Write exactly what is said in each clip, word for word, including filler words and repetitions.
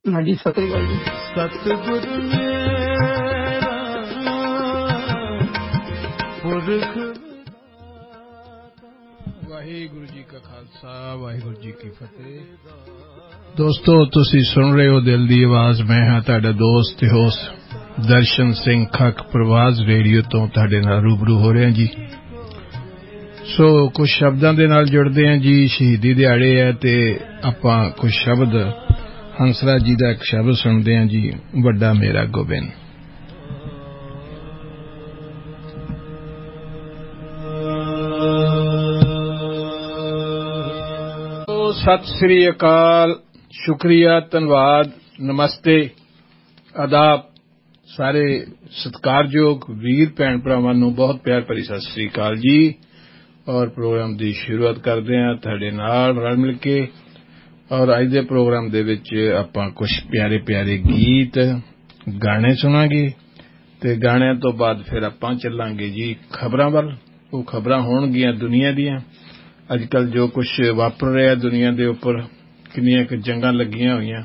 ਹਾਂਜੀ ਸਤਿ ਸ੍ਰੀ ਅਕਾਲ ਜੀ। ਸਤਿਗੁਰ ਮੇਰਾ ਪੁਰਖ ਵਾਹਿਗੁਰੂ ਜੀ ਕਾ ਖਾਲਸਾ ਵਾਹਿਗੁਰੂ ਜੀ ਕੀ ਫਤਿਹ। ਦੋਸਤੋ ਤੁਸੀਂ ਸੁਣ ਰਹੇ ਹੋ ਦਿਲ ਦੀ ਆਵਾਜ਼। ਮੈਂ ਹਾਂ ਤੁਹਾਡਾ ਦੋਸਤ ਤੇ ਹੋਸਟ ਦਰਸ਼ਨ ਸਿੰਘ ਖੱਕ ਪ੍ਰਵਾਜ਼ ਰੇਡੀਓ ਤੋਂ ਤੁਹਾਡੇ ਨਾਲ ਰੂਬਰੂ ਹੋ ਰਿਹਾ ਜੀ। ਸੋ ਕੁਝ ਸ਼ਬਦਾਂ ਦੇ ਨਾਲ ਜੁੜਦੇ ਹਾਂ ਜੀ। ਸ਼ਹੀਦੀ ਦਿਹਾੜੇ ਹੈ ਤੇ ਆਪਾਂ ਕੁਝ ਸ਼ਬਦ ਹੰਸਰਾਜ ਜੀ ਦਾ ਇੱਕ ਸ਼ਬਦ ਸੁਣਦੇ ਹਾਂ ਜੀ, ਵੱਡਾ ਮੇਰਾ ਗੋਬਿੰਦ। ਸਤਿ ਸ੍ਰੀ ਅਕਾਲ, ਸ਼ੁਕਰੀਆ, ਧੰਨਵਾਦ, ਨਮਸਤੇ, ਆਦਾਬ। ਸਾਰੇ ਸਤਿਕਾਰਯੋਗ ਵੀਰ ਭੈਣ ਭਰਾਵਾਂ ਨੂੰ ਬਹੁਤ ਪਿਆਰ ਭਰੀ ਸਤਿ ਸ੍ਰੀ ਅਕਾਲ ਜੀ। ਔਰ ਪ੍ਰੋਗਰਾਮ ਦੀ ਸ਼ੁਰੂਆਤ ਕਰਦੇ ਹਾਂ ਤੁਹਾਡੇ ਨਾਲ ਰਲ ਮਿਲ ਕੇ। ਔਰ ਅੱਜ ਦੇ ਪ੍ਰੋਗਰਾਮ ਦੇ ਵਿੱਚ ਆਪਾਂ ਕੁਝ ਪਿਆਰੇ ਪਿਆਰੇ ਗੀਤ ਗਾਣੇ ਸੁਣਾਂਗੇ ਤੇ ਗਾਣਿਆਂ ਤੋਂ ਬਾਅਦ ਫਿਰ ਆਪਾਂ ਚੱਲਾਂਗੇ ਜੀ ਖਬਰਾਂ ਵੱਲ। ਉਹ ਖਬਰਾਂ ਹੋਣਗੀਆਂ ਦੁਨੀਆ ਦੀਆਂ, ਅੱਜ ਕੱਲ੍ਹ ਜੋ ਕੁਝ ਵਾਪਰ ਰਿਹਾ ਦੁਨੀਆ ਦੇ ਉੱਪਰ, ਕਿੰਨੀਆਂ ਕੁ ਜੰਗਾਂ ਲੱਗੀਆਂ ਹੋਈਆਂ,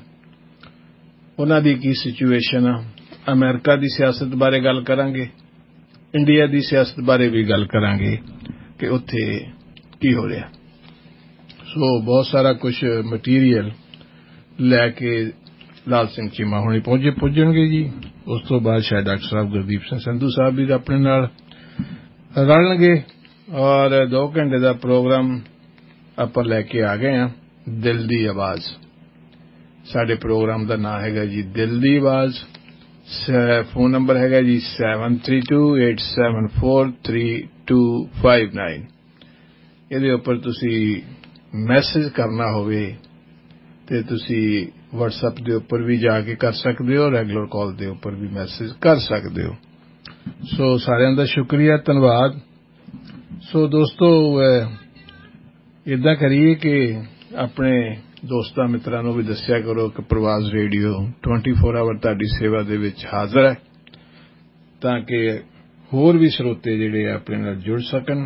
ਉਹਨਾਂ ਦੀ ਕੀ ਸਿਚੁਏਸ਼ਨ ਆ। ਅਮਰੀਕਾ ਦੀ ਸਿਆਸਤ ਬਾਰੇ ਗੱਲ ਕਰਾਂਗੇ, ਇੰਡੀਆ ਦੀ ਸਿਆਸਤ ਬਾਰੇ ਵੀ ਗੱਲ ਕਰਾਂਗੇ ਕਿ ਉੱਥੇ ਕੀ ਹੋ ਰਿਹਾ। ਸੋ ਬਹੁਤ ਸਾਰਾ ਕੁਝ ਮਟੀਰੀਅਲ ਲੈ ਕੇ ਲਾਲ ਸਿੰਘ ਚੀਮਾ ਹੁਣੀ ਪਹੁੰਚੇ ਪੁੱਜਣਗੇ ਜੀ। ਉਸ ਤੋਂ ਬਾਅਦ ਸ਼ਾਇਦ ਡਾਕਟਰ ਸਾਹਿਬ ਗੁਰਦੀਪ ਸਿੰਘ ਸੰਧੂ ਸਾਹਿਬ ਵੀ ਆਪਣੇ ਨਾਲ ਰਲਣਗੇ। ਔਰ ਦੋ ਘੰਟੇ ਦਾ ਪ੍ਰੋਗਰਾਮ ਆਪਾਂ ਲੈ ਕੇ ਆ ਗਏ ਹਾਂ, ਦਿਲ ਦੀ ਆਵਾਜ਼। ਸਾਡੇ ਪ੍ਰੋਗਰਾਮ ਦਾ ਨਾਂ ਹੈਗਾ ਜੀ ਦਿਲ ਦੀ ਆਵਾਜ਼। ਫੋਨ ਨੰਬਰ ਹੈਗਾ ਜੀ seven three two eight seven four three two five nine. ਇਹਦੇ ਉੱਪਰ ਤੁਸੀਂ ਮੈਸੇਜ ਕਰਨਾ ਹੋਵੇ ਤੇ ਤੁਸੀਂ ਵਟਸਐਪ ਦੇ ਉੱਪਰ ਵੀ ਜਾ ਕੇ ਕਰ ਸਕਦੇ ਹੋ, ਰੈਗੂਲਰ ਕਾਲ ਦੇ ਉੱਪਰ ਵੀ ਮੈਸੇਜ ਕਰ ਸਕਦੇ ਹੋ। ਸੋ ਸਾਰਿਆਂ ਦਾ ਸ਼ੁਕਰੀਆ, ਧੰਨਵਾਦ। ਸੋ ਦੋਸਤੋ ਇੱਦਾਂ ਕਰੀਏ ਕਿ ਆਪਣੇ ਦੋਸਤਾਂ ਮਿੱਤਰਾਂ ਨੂੰ ਵੀ ਦੱਸਿਆ ਕਰੋ ਕਿ ਪ੍ਰਵਾਜ਼ ਰੇਡੀਓ ਟਵੈਂਟੀ ਫੋਰ ਆਵਰ ਤੁਹਾਡੀ ਸੇਵਾ ਦੇ ਵਿੱਚ ਹਾਜ਼ਰ ਹੈ, ਤਾਂ ਕਿ ਹੋਰ ਵੀ ਸਰੋਤੇ ਜਿਹੜੇ ਆਪਣੇ ਨਾਲ ਜੁੜ ਸਕਣ।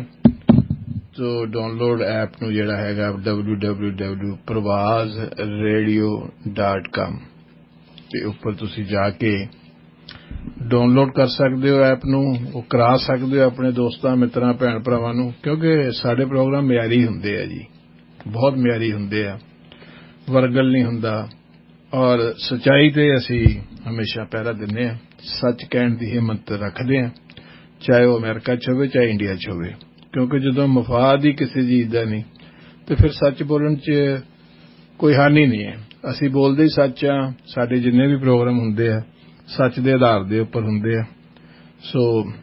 ਸੋ ਡਾਊਨਲੋਡ ਐਪ ਨੂੰ ਜਿਹੜਾ ਹੈਗਾ W W W ਪ੍ਰਵਾਜ਼ radio dot com ਤੇ ਉੱਪਰ ਤੁਸੀਂ ਜਾ ਕੇ ਡਾਊਨਲੋਡ ਕਰ ਸਕਦੇ ਹੋ ਐਪ ਨੂੰ। ਉਹ ਕਰਾ ਸਕਦੇ ਹੋ ਆਪਣੇ ਦੋਸਤਾਂ ਮਿੱਤਰਾਂ ਭੈਣ ਭਰਾਵਾਂ ਨੂੰ, ਕਿਉਂਕਿ ਸਾਡੇ ਪ੍ਰੋਗਰਾਮ ਮਿਆਰੀ ਹੁੰਦੇ ਆ ਜੀ, ਬਹੁਤ ਮਿਆਰੀ ਹੁੰਦੇ ਆ, ਵਰਗਲ ਨਹੀਂ ਹੁੰਦਾ। ਔਰ ਸੱਚਾਈ ਤੇ ਅਸੀਂ ਹਮੇਸ਼ਾ ਪਹਿਰਾ ਦਿੰਦੇ ਹਾਂ, ਸੱਚ ਕਹਿਣ ਦੀ ਹਿੰਮਤ ਰੱਖਦੇ ਹਾਂ, ਚਾਹੇ ਉਹ ਅਮਰੀਕਾ 'ਚ ਹੋਵੇ ਚਾਹੇ ਇੰਡੀਆ 'ਚ ਹੋਵੇ। ਕਿਉਂਕਿ ਜਦੋਂ ਮਫਾਦ ਹੀ ਕਿਸੇ ਚੀਜ਼ ਦਾ ਨਹੀਂ ਤੇ ਫਿਰ ਸੱਚ ਬੋਲਣ 'ਚ ਕੋਈ ਹਾਨੀ ਨਹੀਂ ਹੈ। ਅਸੀਂ ਬੋਲਦੇ ਹੀ ਸੱਚ ਆ। ਸਾਡੇ ਜਿੰਨੇ ਵੀ ਪ੍ਰੋਗਰਾਮ ਹੁੰਦੇ ਆ ਸੱਚ ਦੇ ਆਧਾਰ ਦੇ ਉੱਪਰ ਹੁੰਦੇ ਆ। ਸੋ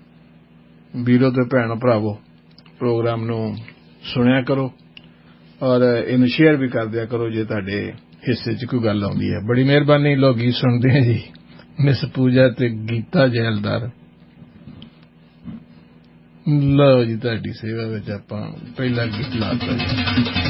ਵੀਰੋ ਤੇ ਭੈਣ ਭਰਾਵੋ, ਪ੍ਰੋਗਰਾਮ ਨੂੰ ਸੁਣਿਆ ਕਰੋ ਔਰ ਇਹਨੂੰ ਸ਼ੇਅਰ ਵੀ ਕਰ ਦਿਆ ਕਰੋ ਜੇ ਤੁਹਾਡੇ ਹਿੱਸੇ 'ਚ ਕੋਈ ਗੱਲ ਆਉਂਦੀ ਹੈ। ਬੜੀ ਮਿਹਰਬਾਨੀ। ਲੋਕ ਗੀਤ ਸੁਣਦੇ ਆ ਜੀ, ਮਿਸ ਪੂਜਾ ਤੇ ਗੀਤਾ ਜੈਲਦਾਰ। ਲਓ ਜੀ ਤੁਹਾਡੀ ਸੇਵਾ ਵਿੱਚ ਆਪਾਂ ਪਹਿਲਾ ਗੀਤ ਲਾਤਾ ਜੀ।